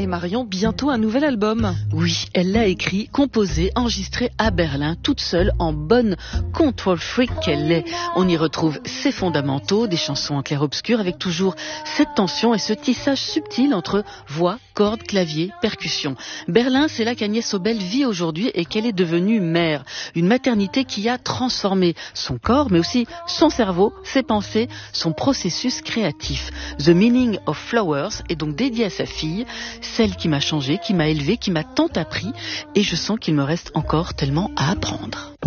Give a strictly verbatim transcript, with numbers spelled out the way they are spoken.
Marion, bientôt un nouvel album. Oui, elle l'a écrit, composé, enregistré à Berlin, toute seule, en bonne control freak qu'elle est. On y retrouve ses fondamentaux, des chansons en clair-obscur, avec toujours cette tension et ce tissage subtil entre voix, cordes, clavier, percussion. Berlin, c'est là qu'Agnès Obel vit aujourd'hui et qu'elle est devenue mère. Une maternité qui a transformé son corps, mais aussi son cerveau, ses pensées, son processus créatif. The Meaning of Flowers est donc dédié à sa fille, celle qui m'a changé, qui m'a élevé, qui m'a tant appris, et je sens qu'il me reste encore tellement à apprendre.